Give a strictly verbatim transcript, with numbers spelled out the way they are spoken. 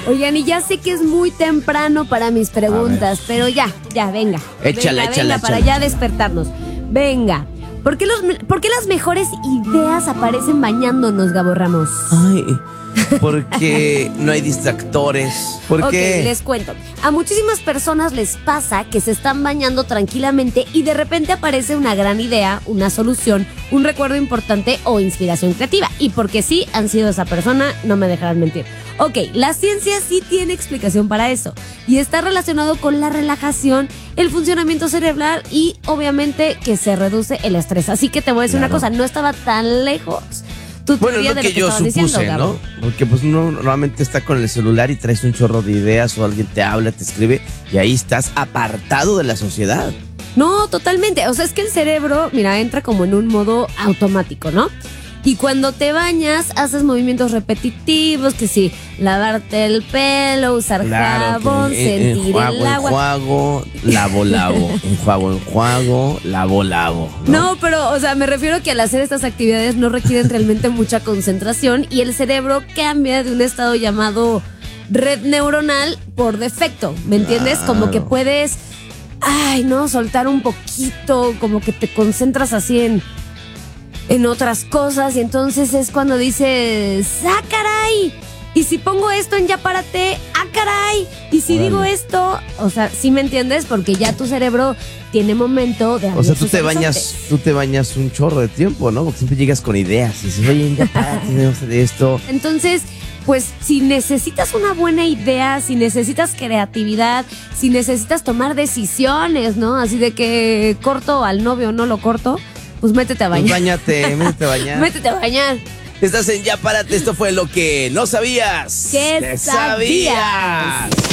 Oigan, y ya sé que es muy temprano para mis preguntas, pero ya, ya, venga. Échala, venga, échala, venga, para échala. ya despertarnos. Venga. ¿Por qué, los, ¿Por qué las mejores ideas aparecen bañándonos, Gabo Ramos? Ay, porque no hay distractores. ¿Por Ok, qué? les cuento. A muchísimas personas les pasa que se están bañando tranquilamente y de repente aparece una gran idea, una solución, un recuerdo importante o inspiración creativa. Y porque sí han sido esa persona, no me dejarán mentir. Ok, la ciencia sí tiene explicación para eso y está relacionado con la relajación, el funcionamiento cerebral y obviamente que se reduce el estrés. Así que te voy a decir Claro. una cosa, no estaba tan lejos tu Bueno, teoría es lo de que lo que yo estabas supuse, diciendo, Gabo. ¿no? Porque pues uno normalmente está con el celular y traes un chorro de ideas o alguien te habla, te escribe y ahí estás apartado de la sociedad. No, totalmente. O sea, es que el cerebro, mira, entra como en un modo automático, ¿no? Y cuando te bañas, haces movimientos repetitivos, que sí, lavarte el pelo, usar jabón, que, eh, sentir enjuago, el agua. enjuago, lavo, lavo, enjuago, enjuago, lavo, lavo. No, pero, o sea, me refiero que al hacer estas actividades no requieren realmente mucha concentración y el cerebro cambia de un estado llamado red neuronal por defecto, ¿me entiendes? Claro. Como que puedes, ay, no, soltar un poquito, como que te concentras así en, en otras cosas y entonces es cuando dices, ¡ah, caray! Y si pongo esto en ya párate, ¡ah, caray! Y si Órale. digo esto, o sea, ¿sí me entiendes? Porque ya tu cerebro tiene momento de O abrir sea, tú sus te horizontes. bañas, tú te bañas un chorro de tiempo, ¿no? Porque siempre llegas con ideas y dices, oye, ya párate, tenemos de esto. Entonces, pues si necesitas una buena idea, si necesitas creatividad, si necesitas tomar decisiones, ¿no? Así de que corto al novio o no lo corto, pues métete a Pues bañar. báñate, métete a bañar. Métete a bañar. Estás en Ya Párate, esto fue lo que no sabías. ¿Qué ¿Qué sabías? sabías?